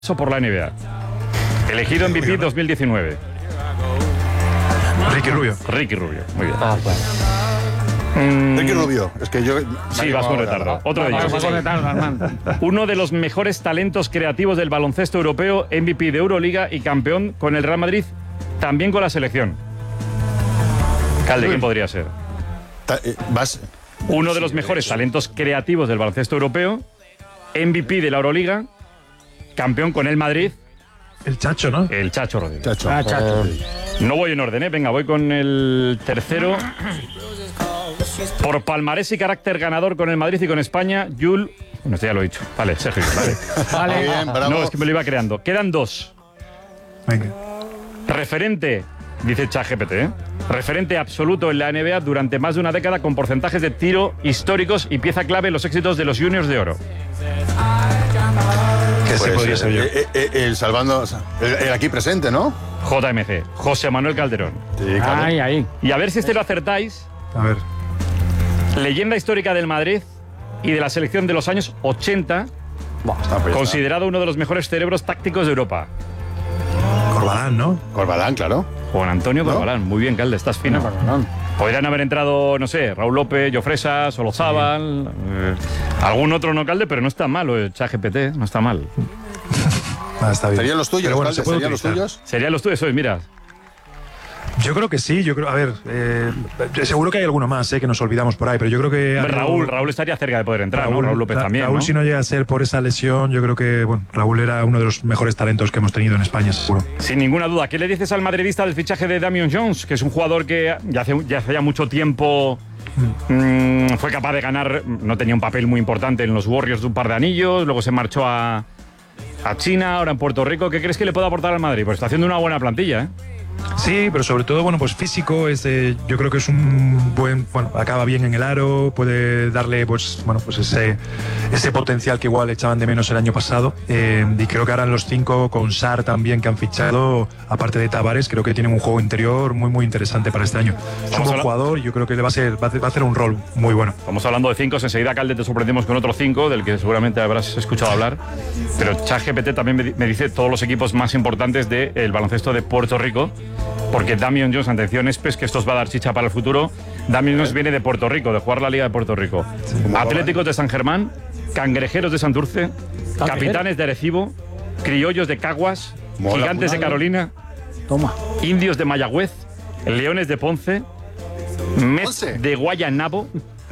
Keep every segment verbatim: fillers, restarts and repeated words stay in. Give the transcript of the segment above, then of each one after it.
por la N B A. Elegido M V P dos mil diecinueve. Ricky Rubio. Ricky Rubio, muy bien. Ah, bueno. Mm, Ricky Rubio, es que yo... Sí, vas con retardo. Otro de ellos. Vas con retardo, Armando. Uno de los mejores talentos creativos del baloncesto europeo, M V P de Euroliga y campeón con el Real Madrid, también con la selección. Calde, ¿quién podría ser? Ta- eh, vas... Uno de los mejores talentos creativos del baloncesto europeo, M V P de la Euroliga, campeón con el Madrid, El Chacho, ¿no? el Chacho Rodríguez. Chacho. Ah, chacho. No voy en orden, ¿eh? Venga, voy con el tercero. Por palmarés y carácter ganador con el Madrid y con España, Jul... Bueno, esto ya lo he dicho. Vale, Sergio, vale. Vale. Muy bien, bravo. No, es que me lo iba creando. Quedan dos. Venga. Referente, dice ChatGPT, ¿eh? Referente absoluto en la N B A durante más de una década con porcentajes de tiro históricos y pieza clave en los éxitos de los Juniors de Oro. Que ese Pues, podría ser yo. eh, eh, el salvando... El, el aquí presente, ¿no? J M C, José Manuel Calderón. Sí, claro. Ahí, ahí. Y a ver si este lo acertáis. A ver. Leyenda histórica del Madrid y de la selección de los años ochenta, Está pues, considerado uno de los mejores cerebros tácticos de Europa. Corbalán, ¿no? Corbalán, claro. Juan Antonio ¿No? Corbalán, muy bien, Calde, estás fino. Podrían haber entrado, no sé, Raúl López, Jofresa, Solozábal, eh, algún otro no, Calde, pero no está mal, o el ChatGPT, no está mal. Ah, está bien. ¿Serían los tuyos, Pero bueno, Calde? se puede ¿Serían los utilizar. tuyos? Serían los tuyos, hoy, mira. Yo creo que sí, yo creo, a ver, eh, seguro que hay alguno más, eh, que nos olvidamos por ahí, pero yo creo que... Hombre, Raúl, Raúl estaría cerca de poder entrar, ¿no? Raúl López Ra- también, Raúl, ¿no? si no llega a ser por esa lesión, yo creo que, bueno, Raúl era uno de los mejores talentos que hemos tenido en España, seguro. Sin ninguna duda. ¿Qué le dices al madridista del fichaje de Damian Jones? Que es un jugador que ya hace, ya hace ya mucho tiempo mm, fue capaz de ganar, no tenía un papel muy importante en los Warriors de un par de anillos, luego se marchó a, a China, ahora en Puerto Rico. ¿Qué crees que le puede aportar al Madrid? Pues está haciendo una buena plantilla, ¿eh? Sí, pero sobre todo, bueno, pues físico, es, eh, yo creo que es un buen, bueno, acaba bien en el aro, puede darle, pues, bueno, pues ese, ese potencial que igual echaban de menos el año pasado, eh, y creo que ahora en los cinco, con Sar también que han fichado, aparte de Tavares, creo que tienen un juego interior muy, muy interesante para este año. Es un buen hablar- jugador y yo creo que le va a ser, va a hacer, va a hacer un rol muy bueno. Estamos hablando de cinco, enseguida, Calde, te sorprendemos con otro cinco, del que seguramente habrás escuchado hablar. Pero ChatGPT también me, di- me dice todos los equipos más importantes del baloncesto de Puerto Rico, porque Damian Jones, atención, Espes, que esto os va a dar chicha para el futuro. Damian Jones viene de Puerto Rico, de jugar la Liga de Puerto Rico. Atléticos de San Germán, Cangrejeros de Santurce, Capitanes de Arecibo, Criollos de Caguas, Mola, Gigantes de mola. Carolina, Toma. Indios de Mayagüez, Leones de Ponce, Mets Ponce. de Guayanabo,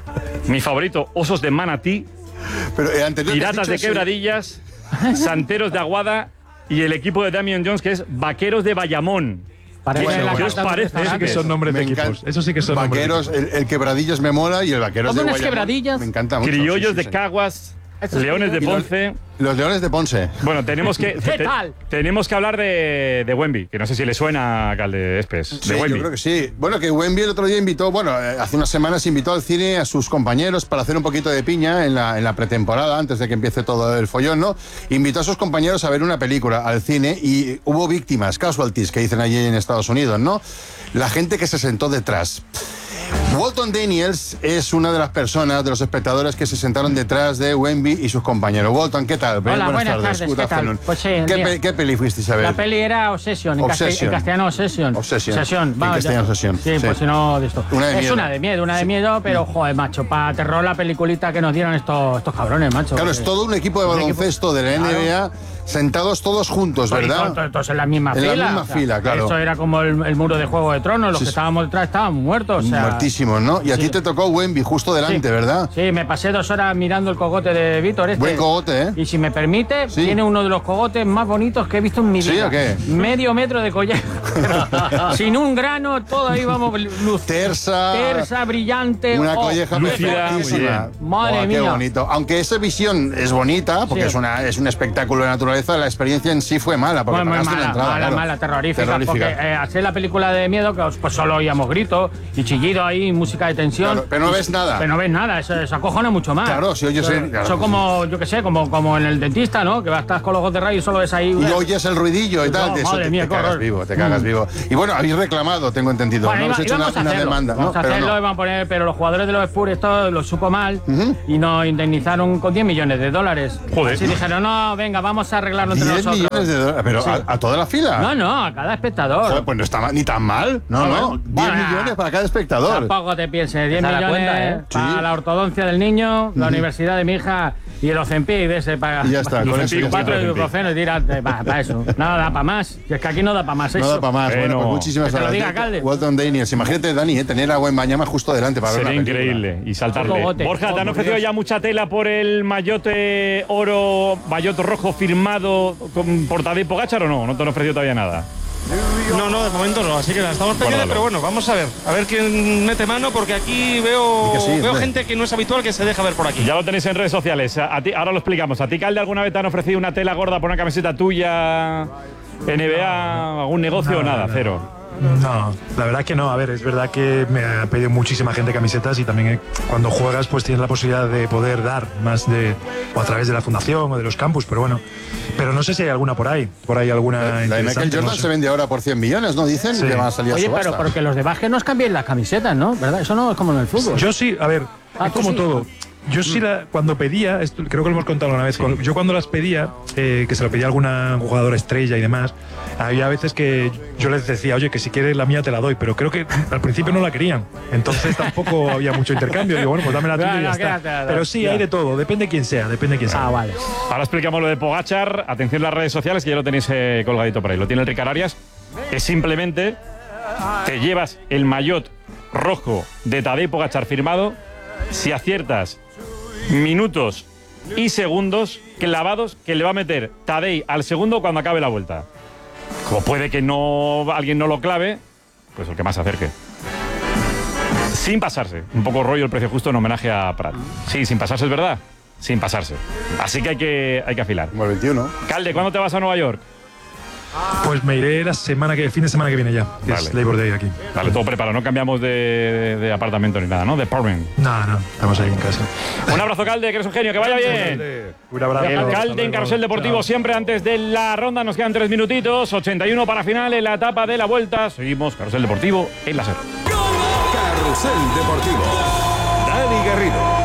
mi favorito, Osos de Manatí, Pero el anterior que has Piratas dicho de es- Quebradillas, Santeros de Aguada y el equipo de Damian Jones, que es Vaqueros de Bayamón. Parece Bueno, la ¿qué os carta de un parece? restaurante. Eso sí que son nombres Me de equipos. encanta. Eso sí que son nombres de Vaqueros, el, el Quebradillas me mola y el Vaqueros de ¿Cómo unas Guayamón. Quebradillas? Me encanta mucho. Criollos sí, sí, de sí. Caguas, Eso es Leones de criollo. Ponce. Los Leones de Ponce. Bueno, tenemos que. ¿Qué te- tal? Tenemos que hablar de, de Wemby, que no sé si le suena a Calde Espes. Sí, De yo Wemby. creo que sí. Bueno, que Wemby el otro día invitó, bueno, eh, hace unas semanas invitó al cine a sus compañeros para hacer un poquito de piña en la, en la pretemporada, antes de que empiece todo el follón, ¿no? Invitó a sus compañeros a ver una película al cine y hubo víctimas, casualties, que dicen allí en Estados Unidos, ¿no? La gente que se sentó detrás. Walton Daniels es una de las personas, de los espectadores que se sentaron detrás de Wemby y sus compañeros. Walton, ¿qué tal? Hola, buenas tardes, Good ¿qué tal? afternoon. Pues sí, ¿Qué, bien. pe- qué peli fuisteis a ver? La peli era Obsession, en, casti- Obsession. en castellano Obsession. Obsession. En Vamos, castellano, ya- Obsession. Sí, Sí. pues si no de esto. Una de es miedo. una de miedo, una de miedo, pero joder, macho, para terror la peliculita que nos dieron estos, estos cabrones, macho. Claro, es porque- todo un equipo de Un equipo- baloncesto de la N B A sentados todos juntos, Todos- ¿verdad? Todos, todos en la misma En la fila. misma fila, claro. Eso era como el, el muro de Juego de Tronos, los Sí, que sí. estábamos detrás estaban muertos. O sea, Muertísimos, ¿no? Y a sí. ti te tocó Wemby justo delante, Sí. ¿verdad? Sí, me pasé dos horas mirando el cogote de Víctor. Este. Buen cogote, ¿eh? Y si me permite, Sí. tiene uno de los cogotes más bonitos que he visto en mi ¿Sí vida. o qué? Medio metro de collar. Sin un grano, todo ahí vamos. Luz. Tersa. Tersa, brillante. Una oh, colleja lúcida, perfectísima. muy bien. Madre Buah, mía. Qué bonito. Aunque esa visión es bonita, porque Sí. es, una, es un espectáculo de naturaleza, la experiencia en sí fue mala, porque Muy, muy pagaste mala, una entrada. mala, claro. mala, terrorífica, Terrorífica. porque eh, hacer la película de miedo, que pues solo oíamos gritos y chillido ahí, música de tensión. Claro, pero no ves nada. Pero no ves nada, eso, eso acojona mucho más. Claro, si oyes el- claro. Eso como, yo qué sé, como, como en el dentista, ¿no? Que vas estás con los ojos de rayo y solo ves ahí... Y oyes el ruidillo y tal, No, de eso madre te, mía, te qué cagas horror. vivo, te cagas Mm. digo. Y bueno, habéis reclamado, tengo entendido. Bueno, no iba, habéis hecho una, íbamos a una hacerlo, demanda. vamos ¿no? a Pero hacerlo, no. iban a poner, pero los jugadores de los Spurs esto lo supo mal y nos indemnizaron con diez millones de dólares. Joder. Así dijeron, no, venga, vamos a arreglarlo entre diez nosotros. millones de dólares. Pero Sí. a, a toda la fila. No, no, a cada espectador. Joder, pues no está ma- ni tan mal. No, Ah, no. bueno. diez Bueno, millones para cada espectador. Tampoco te pienses, diez Esa es la millones cuenta, ¿eh? para Sí. la ortodoncia del niño, la universidad de mi hija y el Ozempic de ese para... Y ya está, con eso ya está. Cuatro ibuprofeno, tira, para eso. Nada da para más. Y es que aquí no da para más eso. No da para más. Bueno, Bueno, pues muchísimas que te lo gracias. diga, alcalde. Walton Daniels. Imagínate, Dani, eh, tener a Gwen Bañama justo delante para ver Sería la película. increíble y saltarle. Otro bote. Borja, ¿te han Oh, por ofrecido Dios. ya mucha tela por el mayote oro, mayote rojo firmado con, por Tadej Pogačar o no? ¿No te han ofrecido todavía nada? No, no, de momento no, así que la estamos pendientes, Guárdalo. pero bueno, vamos a ver, a ver quién mete mano, porque aquí veo, Y que sí, veo hombre. gente que no es habitual que se deja ver por aquí. Ya lo tenéis en redes sociales. A, a ti, ahora lo explicamos. ¿A ti, Calde, alguna vez te han ofrecido una tela gorda por una camiseta tuya, N B A, algún negocio o No, nada? no. Cero. No, la verdad que no. A ver, es verdad que me ha pedido muchísima gente camisetas y también eh, cuando juegas pues tienes la posibilidad de poder dar más de o a través de la fundación o de los campus, pero bueno, pero no sé si hay alguna por ahí, por ahí alguna La de Michael interesante, Jordan no sé. se vende ahora por cien millones, ¿no? Dicen Sí. que van a salir a Oye, subasta. pero porque los de básquet nos cambien las camisetas, ¿no? ¿Verdad? Eso no es como en el fútbol. Yo sí, a ver, Ah, es tú como sí. todo. Yo sí, la, cuando pedía, esto creo que lo hemos contado una vez, cuando- yo cuando las pedía, eh, que se lo pedía a alguna jugadora estrella y demás, había veces que yo les decía, oye, que si quieres la mía te la doy, pero creo que al principio no la querían. Entonces tampoco había mucho intercambio. Digo, bueno, pues dame la tuya No, y ya no, está. quédatela, Pero sí, ya. hay de todo, depende quién sea, depende quién sea. Ah, vale. Ahora explicamos lo de Pogačar. Atención a las redes sociales, que ya lo tenéis eh, colgadito por ahí. Lo tiene el Ricard Arias. Es simplemente te llevas el maillot rojo de Tadej Pogačar firmado si aciertas minutos y segundos clavados que le va a meter Tadej al segundo cuando acabe la vuelta. Como puede que no alguien no lo clave, pues el que más se acerque. Sin pasarse. Un poco rollo el precio justo en homenaje a Prat. Sí, sin pasarse, es verdad. Sin pasarse. Así que hay que, hay que afilar. Como el veintiuno. Calde, ¿cuándo te vas a Nueva York? Pues me iré la semana que, el fin de semana que viene ya, que Vale. es Labor Day aquí. Vale, todo preparado. No cambiamos de, de- de apartamento ni nada, ¿no? De apartment. No, no, estamos ahí en casa. Un abrazo, Calde, que eres un genio. Que vaya bien. Un abrazo. El Hasta Calde en luego. Carrusel Deportivo Chao. siempre antes de la ronda. Nos quedan tres minutitos. ochenta y uno para final en la etapa de la vuelta. Seguimos Carrusel Deportivo en la SER. Carrusel Deportivo. Dani Garrido.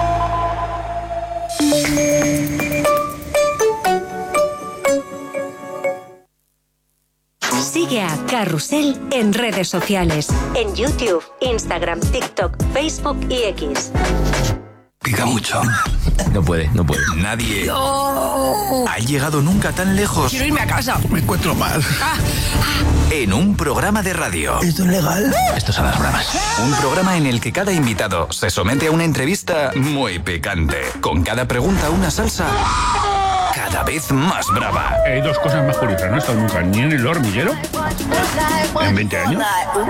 Sigue a Carrusel en redes sociales. En YouTube, Instagram, TikTok, Facebook y X. Pica mucho. No puede, no puede. Nadie ha llegado nunca tan lejos. Quiero irme a casa. Me encuentro mal. En un programa de radio. ¿Esto es legal? Esto son las bravas. Un programa en el que cada invitado se somete a una entrevista muy picante. Con cada pregunta una salsa cada vez más brava. Hay dos cosas más curiosas. No he estado nunca ni en el hormiguero en veinte años.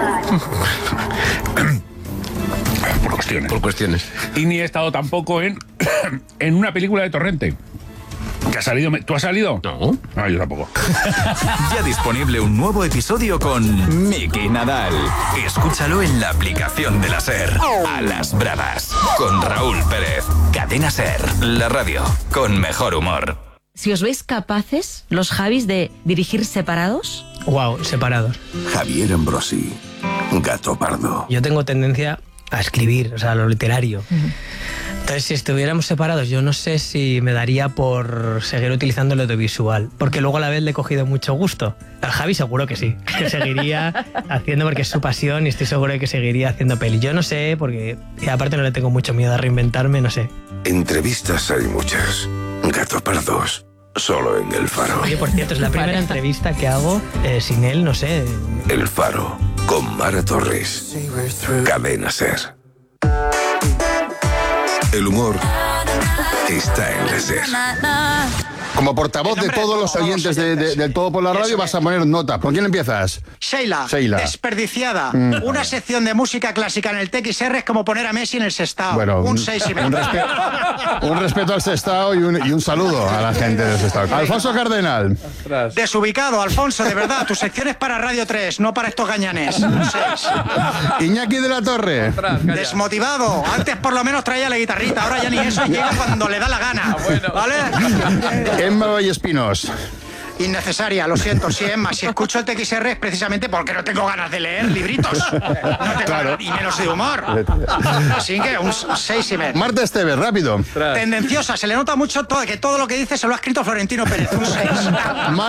Por cuestiones. Por cuestiones. Y ni he estado tampoco en, en una película de Torrente. ¿Que ha salido? ¿Tú has salido? No. No, yo tampoco. Ya disponible un nuevo episodio con Miki Nadal. Escúchalo en la aplicación de la SER. A las bravas. Con Raúl Pérez. Cadena SER. La radio. Con mejor humor. Si os veis capaces, los Javis, de dirigir separados. Wow, separados. Javier Ambrosi. Gato Pardo. Yo tengo tendencia a escribir, o sea, lo literario. Entonces, si estuviéramos separados, yo no sé si me daría por seguir utilizando el audiovisual, porque luego a la vez le he cogido mucho gusto. Al Javi seguro que sí, que seguiría haciendo porque es su pasión y estoy seguro de que seguiría haciendo peli. Yo no sé, porque y aparte no le tengo mucho miedo a reinventarme, no sé. Entrevistas hay muchas. Gato Pardos. Solo en El Faro. Oye, por cierto, es la primera entrevista que hago eh, sin él, no sé. El Faro. Con Mara Torres. Cadena SER. El humor está en la SER. Como portavoz de todos los oyentes de, de- del Todo por la Radio, vas a poner nota. ¿Con quién empiezas? Sheila, Sheila. desperdiciada. Mm. Una sección de música clásica en el T X R es como poner a Messi en el Sestao. Bueno, un un- seis y medio. un respe- Un respeto al Sestao y un, y un saludo a la gente del Sestao. Alfonso Cardenal. Desubicado, Alfonso, de verdad. Tu sección es para Radio tres, no para estos gañanes. Un seis. Iñaki de la Torre. Desmotivado. Antes por lo menos traía la guitarrita, ahora ya ni eso y llega cuando le da la gana. ¿Vale? Emma Vallespinos. Innecesaria, lo siento, sí, Emma. Si escucho el T X R es precisamente porque no tengo ganas de leer libritos. No tengo Claro. ganas, y menos de humor. Así que un seis y medio. Marta Esteve, rápido. Tendenciosa, se le nota mucho todo, que todo lo que dice se lo ha escrito Florentino Pérez. Un seis.